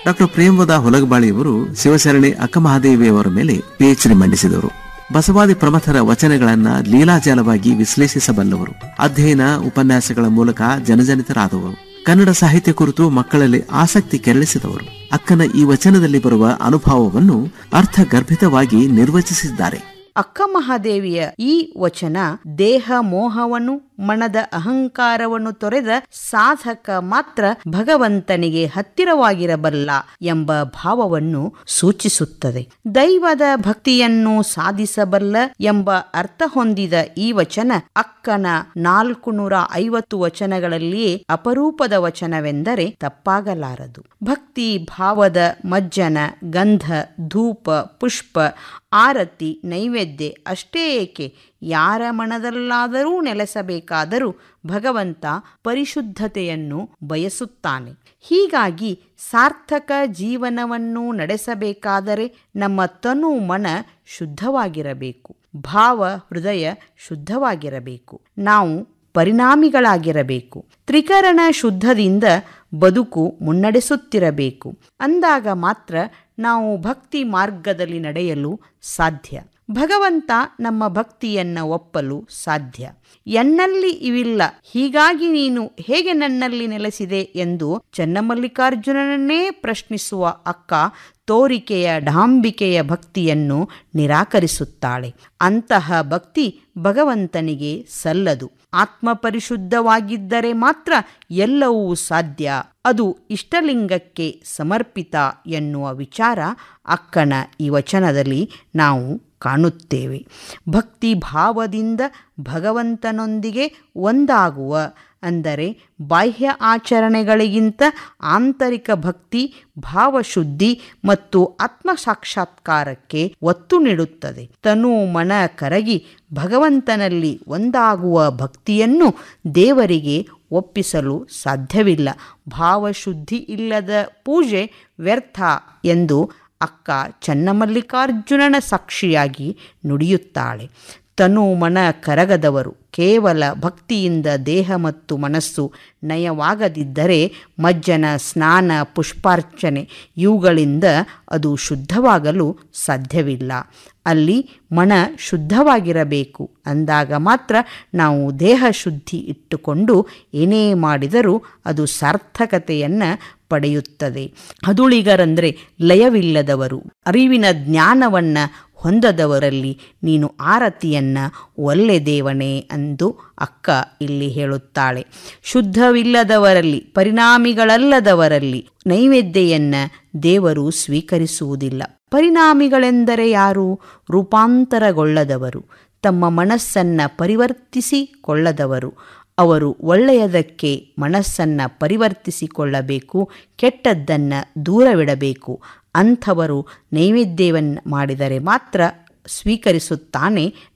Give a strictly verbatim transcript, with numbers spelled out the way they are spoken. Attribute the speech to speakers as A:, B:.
A: Doctor ಪ್ರೇಮವದ ಹೊಲಗಬಾಳಿಯವರು Shivasharani ಅಕ್ಕಮಹಾದೇವಿಯವರ ಮೇಲೆ PhD ಮಂಡಿಸಿದವರು. ಬಸವಾದಿ ಪ್ರಮಥರ ವಚನಗಳನ್ನ ಲೀಲಾಜಾಲವಾಗಿ ವಿಶ್ಲೇಷಿಸಬಲ್ಲವರು. ಅಧ್ಯಯನ ಉಪನ್ಯಾಸಗಳ ಮೂಲಕ ಜನಜನಿತರಾದವರು. ಕನ್ನಡ ಸಾಹಿತ್ಯ ಕುರಿತು ಮಕ್ಕಳಲ್ಲಿ ಆಸಕ್ತಿ ಕೆರಳಿಸಿದವರು. ಅಕ್ಕನ ಈ ವಚನದಲ್ಲಿ ಬರುವ ಅನುಭವವನ್ನು ಅರ್ಥಗರ್ಭಿತವಾಗಿ ನಿರ್ವಚಿಸಿದ್ದಾರೆ.
B: ಅಕ್ಕ ಮಹಾದೇವಿಯ ಈ ವಚನ ದೇಹ ಮೋಹವನ್ನು, ಮನದ ಅಹಂಕಾರವನ್ನು ತೊರೆದ ಸಾಧಕ ಮಾತ್ರ ಭಗವಂತನಿಗೆ ಹತ್ತಿರವಾಗಿರಬಲ್ಲ ಎಂಬ ಭಾವವನ್ನು ಸೂಚಿಸುತ್ತದೆ. ದೈವದ ಭಕ್ತಿಯನ್ನು ಸಾಧಿಸಬಲ್ಲ ಎಂಬ ಅರ್ಥ ಹೊಂದಿದ ಈ ವಚನ ಅಕ್ಕನ ನಾಲ್ಕು ನೂರ ಐವತ್ತು ವಚನಗಳಲ್ಲಿಯೇ ಅಪರೂಪದ ವಚನವೆಂದರೆ ತಪ್ಪಾಗಲಾರದು. ಭಕ್ತಿ ಭಾವದ ಮಜ್ಜನ, ಗಂಧ, ಧೂಪ, ಪುಷ್ಪ, ಆರತಿ, ನೈವೇದ್ಯ ಅಷ್ಟೇ ಏಕೆ ಯಾರ ಮನದಲ್ಲಾದರೂ ನೆಲೆಸಬೇಕಾದರೂ ಭಗವಂತ ಪರಿಶುದ್ಧತೆಯನ್ನು ಬಯಸುತ್ತಾನೆ. ಹೀಗಾಗಿ ಸಾರ್ಥಕ ಜೀವನವನ್ನು ನಡೆಸಬೇಕಾದರೆ ನಮ್ಮ ತನು ಮನ ಶುದ್ಧವಾಗಿರಬೇಕು, ಭಾವ ಹೃದಯ ಶುದ್ಧವಾಗಿರಬೇಕು, ನಾವು ಪರಿಣಾಮಿಗಳಾಗಿರಬೇಕು. ತ್ರಿಕರಣ ಶುದ್ಧದಿಂದ ಬದುಕು ಮುನ್ನಡೆಸುತ್ತಿರಬೇಕು. ಅಂದಾಗ ಮಾತ್ರ ನಾವು ಭಕ್ತಿ ಮಾರ್ಗದಲ್ಲಿ ನಡೆಯಲು ಸಾಧ್ಯ. ಭಗವಂತ ನಮ್ಮ ಭಕ್ತಿಯನ್ನು ಒಪ್ಪಲು ಸಾಧ್ಯ. ಎನ್ನಲ್ಲಿ ಇವಿಲ್ಲ, ಹೀಗಾಗಿ ನೀನು ಹೇಗೆ ನನ್ನಲ್ಲಿ ನೆಲೆಸಿದೆ ಎಂದು ಚನ್ನಮಲ್ಲಿಕಾರ್ಜುನನನ್ನೇ ಪ್ರಶ್ನಿಸುವ ಅಕ್ಕ ತೋರಿಕೆಯ ಡಾಂಬಿಕೆಯ ಭಕ್ತಿಯನ್ನು ನಿರಾಕರಿಸುತ್ತಾಳೆ. ಅಂತಹ ಭಕ್ತಿ ಭಗವಂತನಿಗೆ ಸಲ್ಲದು. ಆತ್ಮ ಪರಿಶುದ್ಧವಾಗಿದ್ದರೆ ಮಾತ್ರ ಎಲ್ಲವೂ ಸಾಧ್ಯ. ಅದು ಇಷ್ಟಲಿಂಗಕ್ಕೆ ಸಮರ್ಪಿತ ಎನ್ನುವ ವಿಚಾರ ಅಕ್ಕನ ಈ ವಚನದಲ್ಲಿ ನಾವು ಕಾಣುತ್ತೇವೆ. ಭಕ್ತಿ ಭಾವದಿಂದ ಭಗವಂತನೊಂದಿಗೆ ಒಂದಾಗುವ, ಅಂದರೆ ಬಾಹ್ಯ ಆಚರಣೆಗಳಿಗಿಂತ ಆಂತರಿಕ ಭಕ್ತಿ ಭಾವಶುದ್ಧಿ ಮತ್ತು ಆತ್ಮ ಸಾಕ್ಷಾತ್ಕಾರಕ್ಕೆ ಒತ್ತು ನೀಡುತ್ತದೆ. ತನು ಮನ ಕರಗಿ ಭಗವಂತನಲ್ಲಿ ಒಂದಾಗುವ ಭಕ್ತಿಯನ್ನು ದೇವರಿಗೆ ಒಪ್ಪಿಸಲು ಸಾಧ್ಯವಿಲ್ಲ. ಭಾವಶುದ್ಧಿ ಇಲ್ಲದ ಪೂಜೆ ವ್ಯರ್ಥ ಎಂದು ಅಕ್ಕ ಚನ್ನಮಲ್ಲಿಕಾರ್ಜುನನ ಸಾಕ್ಷಿಯಾಗಿ ನುಡಿಯುತ್ತಾಳೆ. ತನು ಮನ ಕರಗದವರು ಕೇವಲ ಭಕ್ತಿಯಿಂದ ದೇಹ ಮತ್ತು ಮನಸ್ಸು ನಯವಾಗದಿದ್ದರೆ ಮಜ್ಜನ, ಸ್ನಾನ, ಪುಷ್ಪಾರ್ಚನೆ ಇವುಗಳಿಂದ ಅದು ಶುದ್ಧವಾಗಲು ಸಾಧ್ಯವಿಲ್ಲ. ಅಲ್ಲಿ ಮನ ಶುದ್ಧವಾಗಿರಬೇಕು. ಅಂದಾಗ ಮಾತ್ರ ನಾವು ದೇಹ ಶುದ್ಧಿ ಇಟ್ಟುಕೊಂಡು ಏನೇ ಮಾಡಿದರೂ ಅದು ಸಾರ್ಥಕತೆಯನ್ನು ಪಡೆಯುತ್ತದೆ. ಹದುಳಿಗರಂದರೆ ಲಯವಿಲ್ಲದವರು, ಅರಿವಿನ ಜ್ಞಾನವನ್ನು ಹೊಂದದವರಲ್ಲಿ ನೀನು ಆರತಿಯನ್ನು ಒಲ್ಲೆ ದೇವನೇ ಎಂದು ಅಕ್ಕ ಇಲ್ಲಿ ಹೇಳುತ್ತಾಳೆ. ಶುದ್ಧವಿಲ್ಲದವರಲ್ಲಿ, ಪರಿಣಾಮಿಗಳಲ್ಲದವರಲ್ಲಿ ನೈವೇದ್ಯವನ್ನು ದೇವರು ಸ್ವೀಕರಿಸುವುದಿಲ್ಲ. ಪರಿಣಾಮಿಗಳೆಂದರೆ ಯಾರು? ರೂಪಾಂತರಗೊಳ್ಳದವರು, ತಮ್ಮ ಮನಸ್ಸನ್ನು ಪರಿವರ್ತಿಸಿಕೊಳ್ಳದವರು. ಅವರು ಒಳ್ಳೆಯದಕ್ಕೆ ಮನಸ್ಸನ್ನು ಪರಿವರ್ತಿಸಿಕೊಳ್ಳಬೇಕು, ಕೆಟ್ಟದ್ದನ್ನು ದೂರವಿಡಬೇಕು. ಅಂಥವರು ನೈವೇದ್ಯವನ್ನು ಮಾಡಿದರೆ ಮಾತ್ರ ಸ್ವೀಕರಿಸುತ್ತಾನೆ